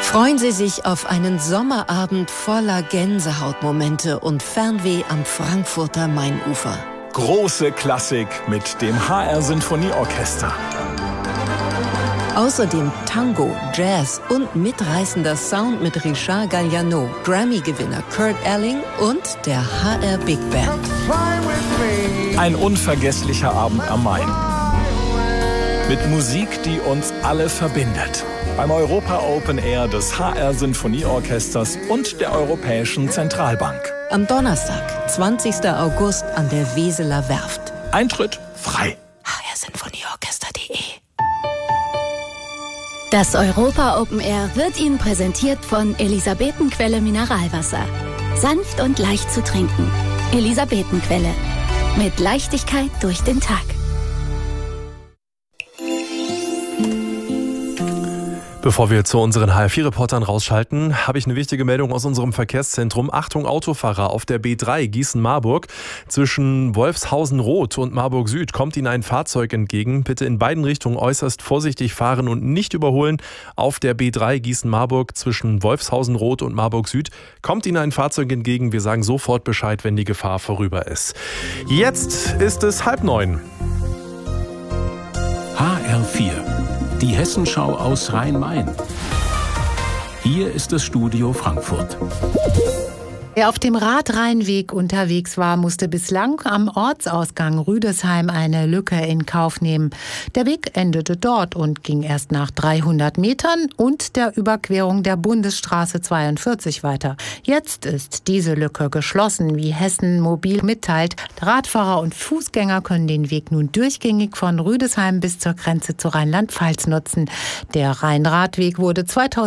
Freuen Sie sich auf einen Sommerabend voller Gänsehautmomente und Fernweh am Frankfurter Mainufer. Große Klassik mit dem HR Sinfonieorchester. Außerdem Tango, Jazz und mitreißender Sound mit Richard Galliano, Grammy-Gewinner Kurt Elling und der HR Big Band. Ein unvergesslicher Abend am Main. Mit Musik, die uns alle verbindet. Beim Europa Open Air des HR Sinfonieorchesters und der Europäischen Zentralbank. Am Donnerstag, 20. August an der Weseler Werft. Eintritt frei. hrsinfonieorchester.de. Das Europa Open Air wird Ihnen präsentiert von Elisabetenquelle Mineralwasser. Sanft und leicht zu trinken. Elisabetenquelle. Mit Leichtigkeit durch den Tag. Bevor wir zu unseren HR4-Reportern rausschalten, habe ich eine wichtige Meldung aus unserem Verkehrszentrum. Achtung Autofahrer, auf der B3 Gießen-Marburg zwischen Wolfshausen-Rot und Marburg-Süd kommt Ihnen ein Fahrzeug entgegen. Bitte in beiden Richtungen äußerst vorsichtig fahren und nicht überholen. Auf der B3 Gießen-Marburg zwischen Wolfshausen-Rot und Marburg-Süd kommt Ihnen ein Fahrzeug entgegen. Wir sagen sofort Bescheid, wenn die Gefahr vorüber ist. Jetzt ist es 8:30. HR4, die Hessenschau aus Rhein-Main. Hier ist das Studio Frankfurt. Wer auf dem Radrheinweg unterwegs war, musste bislang am Ortsausgang Rüdesheim eine Lücke in Kauf nehmen. Der Weg endete dort und ging erst nach 300 Metern und der Überquerung der Bundesstraße 42 weiter. Jetzt ist diese Lücke geschlossen, wie Hessen Mobil mitteilt. Radfahrer und Fußgänger können den Weg nun durchgängig von Rüdesheim bis zur Grenze zu Rheinland-Pfalz nutzen. Der Rheinradweg wurde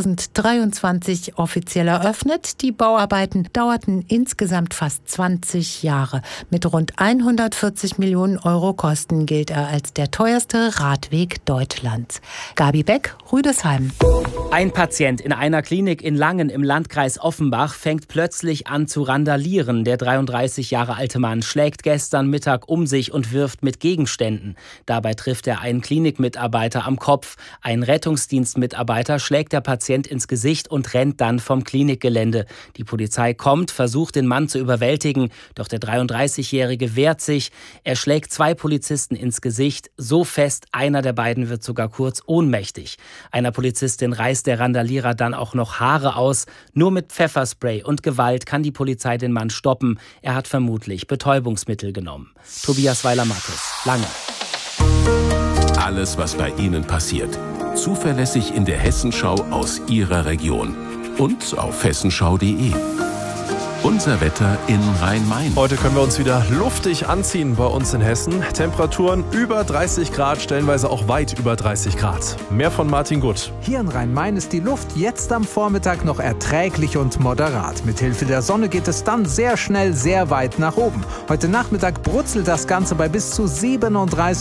2023 offiziell eröffnet. Die Bauarbeiten dauerten insgesamt fast 20 Jahre. Mit rund 140 Millionen Euro Kosten gilt er als der teuerste Radweg Deutschlands. Gabi Beck, Rüdesheim. Ein Patient in einer Klinik in Langen im Landkreis Offenbach fängt plötzlich an zu randalieren. Der 33 Jahre alte Mann schlägt gestern Mittag um sich und wirft mit Gegenständen. Dabei trifft er einen Klinikmitarbeiter am Kopf. Ein Rettungsdienstmitarbeiter schlägt der Patient ins Gesicht und rennt dann vom Klinikgelände. Die Polizei kommt, versucht den Mann zu überwältigen, doch der 33-Jährige wehrt sich. Er schlägt 2 Polizisten ins Gesicht, so fest, einer der beiden wird sogar kurz ohnmächtig. Einer Polizistin reißt der Randalierer dann auch noch Haare aus. Nur mit Pfefferspray und Gewalt kann die Polizei den Mann stoppen. Er hat vermutlich Betäubungsmittel genommen. Tobias Weiler-Mattes, Langen. Alles, was bei Ihnen passiert. Zuverlässig in der Hessenschau aus Ihrer Region. Und auf hessenschau.de. Unser Wetter in Rhein-Main. Heute können wir uns wieder luftig anziehen bei uns in Hessen. Temperaturen über 30 Grad, stellenweise auch weit über 30 Grad. Mehr von Martin Gutt. Hier in Rhein-Main ist die Luft jetzt am Vormittag noch erträglich und moderat. Mithilfe der Sonne geht es dann sehr schnell sehr weit nach oben. Heute Nachmittag brutzelt das Ganze bei bis zu 37